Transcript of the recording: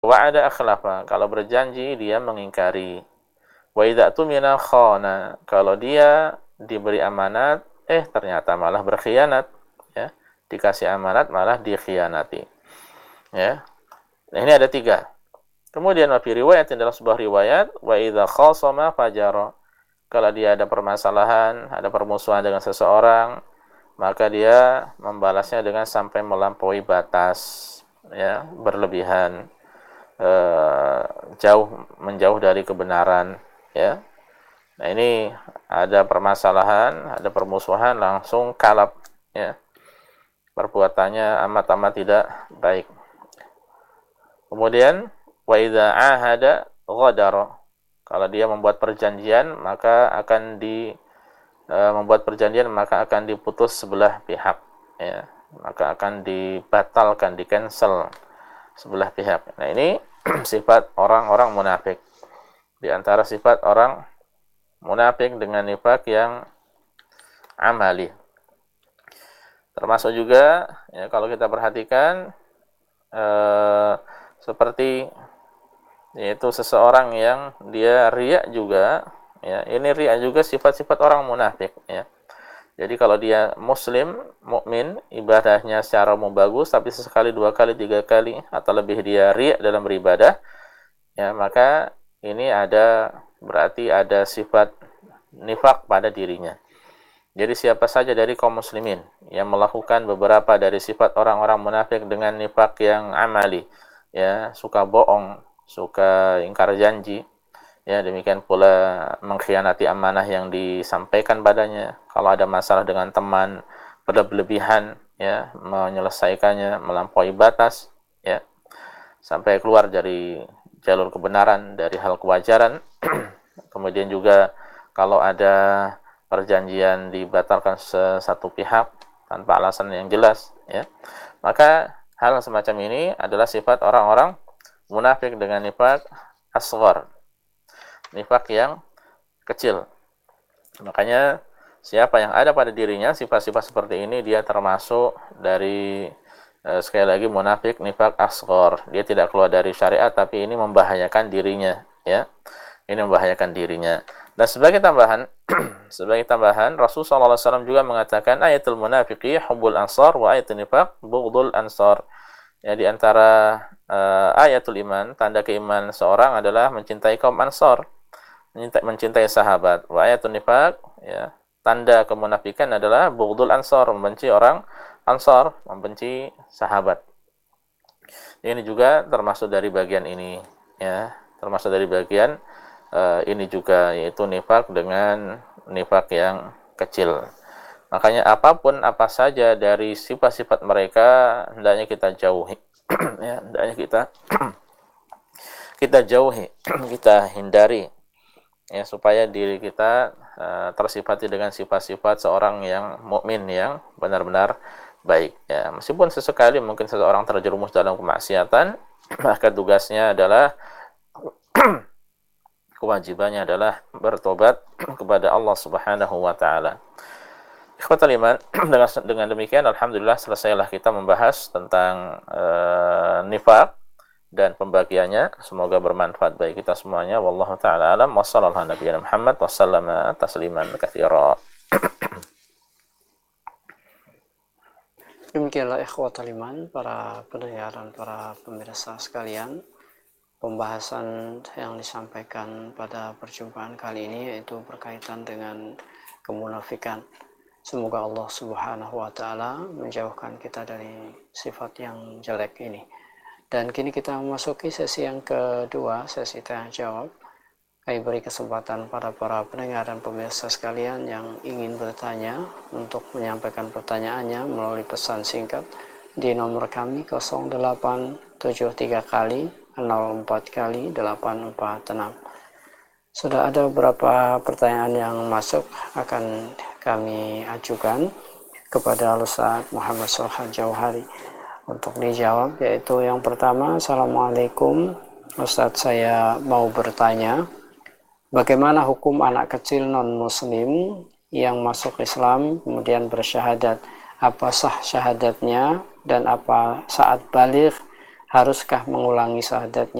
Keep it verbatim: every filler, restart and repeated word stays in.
wa'ada akhlafa, kalau berjanji dia mengingkari. Wa idza tumina khana, kalau dia diberi amanat eh ternyata malah berkhianat, ya. Dikasih amanat malah dikhianati. Ya. Nah, ini ada tiga. Kemudian wa fi riwayat, dalam sebuah riwayat, wa idza khasama fajara, kalau dia ada permasalahan, ada permusuhan dengan seseorang, maka dia membalasnya dengan sampai melampaui batas, ya, berlebihan, eh, jauh menjauh dari kebenaran, ya. Nah, ini ada permasalahan, ada permusuhan, langsung kalap, ya. Perbuatannya amat-amat tidak baik. Kemudian wa idza ahada ghadara, kalau dia membuat perjanjian maka akan di e, membuat perjanjian maka akan diputus sebelah pihak, ya. Maka akan dibatalkan, di-cancel sebelah pihak. Nah, ini sifat orang-orang munafik. Di antara sifat orang munafik dengan nifak yang amali. Termasuk juga, ya, kalau kita perhatikan eh, seperti yaitu seseorang yang dia riya juga, ya. Ini riya juga sifat-sifat orang munafik, ya. Jadi kalau dia muslim, mukmin, ibadahnya secara umum bagus, tapi sesekali, dua kali, tiga kali atau lebih dia riya dalam beribadah, ya, maka ini ada berarti ada sifat nifak pada dirinya. Jadi siapa saja dari kaum muslimin yang melakukan beberapa dari sifat orang-orang munafik dengan nifak yang amali, ya, suka bohong, suka ingkar janji, ya, demikian pula mengkhianati amanah yang disampaikan padanya, kalau ada masalah dengan teman berlebihan, ya, menyelesaikannya melampaui batas, ya, sampai keluar dari jalur kebenaran, dari hal kewajaran. Kemudian juga kalau ada perjanjian dibatalkan satu pihak tanpa alasan yang jelas, ya, maka hal semacam ini adalah sifat orang-orang munafik dengan nifak asghar, nifak yang kecil. Makanya siapa yang ada pada dirinya sifat-sifat seperti ini, dia termasuk dari eh, sekali lagi munafik nifak asghar. Dia tidak keluar dari syariat, tapi ini membahayakan dirinya, ya. Ini membahayakan dirinya. Dan sebagai tambahan, sebagai tambahan, Rasulullah shallallahu alaihi wasallam juga mengatakan ayatul munafiqi hubbul ansar wa ayatul nifaq bughdul ansar. Ya, di antara uh, ayatul iman, tanda keimanan seorang adalah mencintai kaum ansar, mencintai, mencintai sahabat. Wa ayatul nifaq, ya, tanda kemunafikan adalah bughdul ansar, membenci orang ansar, membenci sahabat. Ini juga termasuk dari bagian ini, ya, termasuk dari bagian Uh, ini juga, yaitu nifak dengan nifak yang kecil. Makanya apapun apa saja dari sifat-sifat mereka hendaknya kita jauhi, ya, hendaknya kita kita jauhi, kita hindari, ya, supaya diri kita uh, tersifati dengan sifat-sifat seorang yang mukmin yang benar-benar baik, ya. Meskipun sesekali mungkin seseorang terjerumus dalam kemaksiatan, maka tugasnya adalah kewajibannya adalah bertobat kepada Allah Subhanahu wa taala. Ikhwatal iman, dengan dengan demikian alhamdulillah selesailah kita membahas tentang uh, nifaq dan pembagiannya. Semoga bermanfaat bagi kita semuanya. Wallahu taala alam. Wassallallahu ala nabiyina Muhammad wasallama tasliman katsira. Demikianlah ikhwatal iman, para pendengar dan para pemirsa sekalian, pembahasan yang disampaikan pada perjumpaan kali ini yaitu berkaitan dengan kemunafikan. Semoga Allah Subhanahu wa taala menjauhkan kita dari sifat yang jelek ini. Dan kini kita memasuki sesi yang kedua, sesi tanya jawab. Kami beri kesempatan pada para pendengar dan pemirsa sekalian yang ingin bertanya untuk menyampaikan pertanyaannya melalui pesan singkat di nomor kami nol delapan tujuh tiga kali nol empat kali delapan empat enam. Sudah ada beberapa pertanyaan yang masuk, akan kami ajukan kepada Ustaz Muhammad Shalih Jauhari untuk dijawab, yaitu yang pertama. Assalamualaikum Ustaz, saya mau bertanya, bagaimana hukum anak kecil non muslim yang masuk Islam kemudian bersyahadat? Apa sah syahadatnya dan apa saat balik haruskah mengulangi syahadatnya